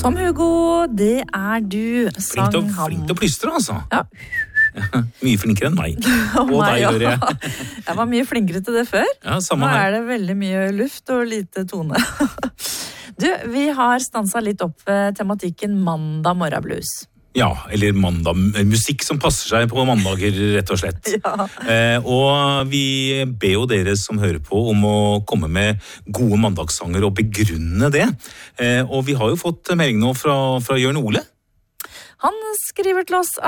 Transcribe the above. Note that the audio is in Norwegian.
Tom Hugo, det du, sang Flink han. til å plystre, altså. Ja. Mye flinkere enn meg. Og meg, deg, hører jeg. Jeg var mye flinkere til det før. Ja, samme Nå her. det veldig mye luft og lite tone. Du, vi har stanset litt opp ved tematikken mandag morgenblues. Ja, eller musikk som passer seg på mandager, rett og slett. Ja. Og vi ber jo dere som hører på om å komme med gode mandagssanger og begrunne det. Og vi har jo fått melding nå fra Jørn Ole. Han skriver til oss